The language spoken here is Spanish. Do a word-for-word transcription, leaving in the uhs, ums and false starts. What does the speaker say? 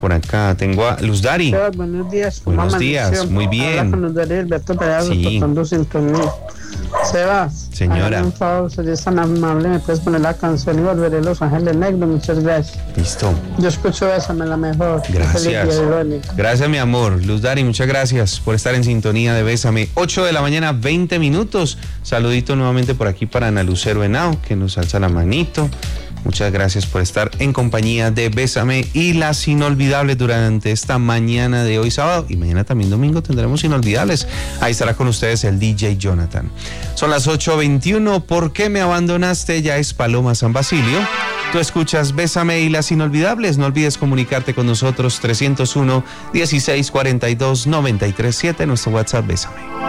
Por acá tengo a Luz Dari. Sebas, buenos días. Buenos días, muy bien. Habla con Luz Dari, Alberto Pereira, Sí. reportando sintonía. Sebas, Señora. hágame un favor, si eres tan amable, me puedes poner la canción y volveré Los Ángeles Negros. Muchas gracias. Listo. Yo escucho Bésame, la mejor. Gracias. Feliz día, Verónica. Gracias, mi amor. Luz Dari, muchas gracias por estar en sintonía de Bésame. ocho de la mañana, veinte minutos. Saludito nuevamente por aquí para Ana Lucero Henao, que nos alza la manito. Muchas gracias por estar en compañía de Bésame y las inolvidables durante esta mañana de hoy sábado. Y mañana también domingo tendremos inolvidables. Ahí estará con ustedes el D J Jonathan. Son las ocho veintiuno. ¿Por qué me abandonaste? Ya es Paloma San Basilio. Tú escuchas Bésame y las inolvidables. No olvides comunicarte con nosotros. Trescientos uno, dieciséis cuarenta y dos, noventa y tres siete. Nuestro WhatsApp Bésame.